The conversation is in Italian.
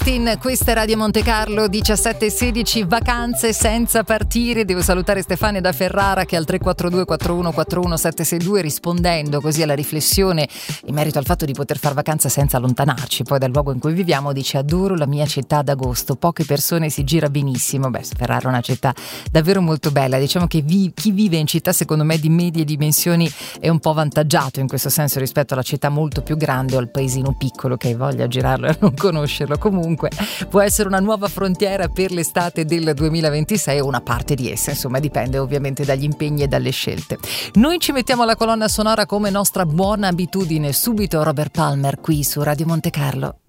Martin, questa è Radio Monte Carlo, 17:16, vacanze senza partire. Devo salutare Stefania da Ferrara che al 342 4141 762, rispondendo così alla riflessione in merito al fatto di poter far vacanza senza allontanarci poi dal luogo in cui viviamo, dice: adoro la mia città ad agosto, poche persone, si gira benissimo. Ferrara è una città davvero molto bella, diciamo che chi vive in città secondo me di medie dimensioni è un po' avvantaggiato in questo senso rispetto alla città molto più grande o al paesino piccolo che hai voglia a girarlo e a non conoscerlo. Comunque può essere una nuova frontiera per l'estate del 2026 o una parte di essa, insomma dipende ovviamente dagli impegni e dalle scelte. Noi ci mettiamo la colonna sonora come nostra buona abitudine, subito Robert Palmer qui su Radio Monte Carlo.